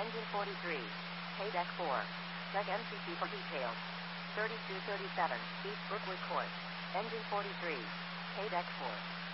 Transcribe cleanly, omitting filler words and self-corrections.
Engine 43. Pay deck 4. Check MCC for details. 3237, East Brookwood Court. Engine 43. Pay deck 4.